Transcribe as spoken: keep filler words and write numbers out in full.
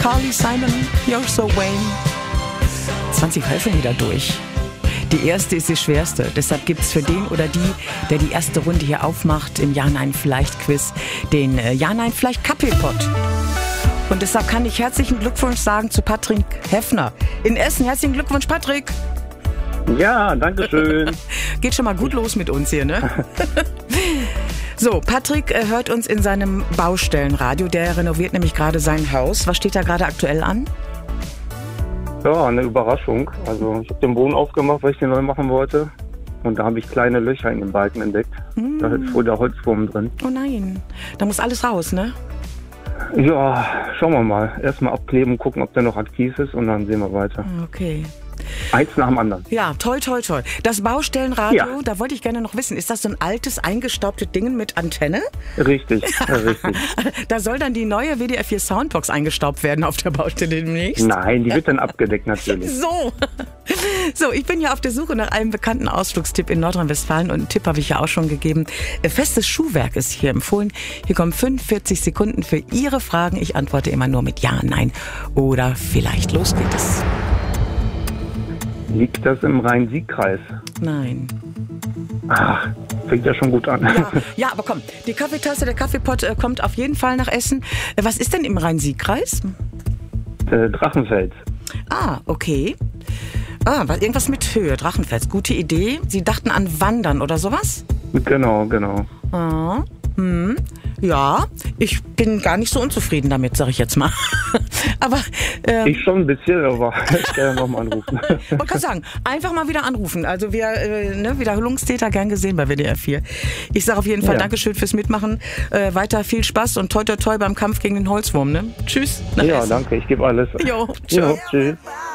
Carly Simon, You're So Wayne. zwanzig helfen wieder durch. Die erste ist die schwerste. Deshalb gibt es für den oder die, der die erste Runde hier aufmacht im Ja-Nein-Vielleicht-Quiz, den äh, Ja-Nein-Vielleicht-Kaffeepott. Und deshalb kann ich herzlichen Glückwunsch sagen zu Patrick Heffner in Essen. Herzlichen Glückwunsch, Patrick. Ja, danke schön. Geht schon mal gut los mit uns hier, ne? So, Patrick äh, hört uns in seinem Baustellenradio. Der renoviert nämlich gerade sein Haus. Was steht da gerade aktuell an? Ja, eine Überraschung. Also ich habe den Boden aufgemacht, weil ich den neu machen wollte. Und da habe ich kleine Löcher in den Balken entdeckt. Mm. Da ist wohl der Holzwurm drin. Oh nein, da muss alles raus, ne? Ja, schauen wir mal. Erstmal abkleben, gucken, ob der noch aktiv ist und dann sehen wir weiter. Okay. Eins nach dem anderen. Ja, toll, toll, toll. Das Baustellenradio, Ja. da wollte ich gerne noch wissen, ist das so ein altes, eingestaubtes Ding mit Antenne? Richtig, ja, richtig. Da soll dann die neue W D R vier Soundbox eingestaubt werden auf der Baustelle demnächst? Nein, die wird dann abgedeckt natürlich. So. So, ich bin ja auf der Suche nach einem bekannten Ausflugstipp in Nordrhein-Westfalen und einen Tipp habe ich ja auch schon gegeben. Festes Schuhwerk ist hier empfohlen. Hier kommen fünfundvierzig Sekunden für Ihre Fragen. Ich antworte immer nur mit Ja, Nein oder vielleicht. Los geht es. Liegt das im Rhein-Sieg-Kreis? Nein. Ach, fängt ja schon gut an. Ja, ja, aber komm, die Kaffeetasse, der Kaffeepott äh, kommt auf jeden Fall nach Essen. Äh, was ist denn im Rhein-Sieg-Kreis? Äh, Drachenfels. Ah, okay. Ah, was, irgendwas mit Höhe, Drachenfels. Gute Idee. Sie dachten an Wandern oder sowas? Genau, genau. Ah, hm. Ja, ich bin gar nicht so unzufrieden damit, sag ich jetzt mal. Aber ähm, Ich schon ein bisschen, aber ich werde nochmal anrufen. man kann sagen, einfach mal wieder anrufen. Also wir, äh, ne, Wiederholungstäter gern gesehen bei W D R vier. Ich sage auf jeden Fall Ja. Dankeschön fürs Mitmachen. Äh, weiter viel Spaß und toi toi toi beim Kampf gegen den Holzwurm. Ne? Tschüss. Nach Ja, Essen. danke, ich gebe alles. Jo, Ja, tschüss. tschüss.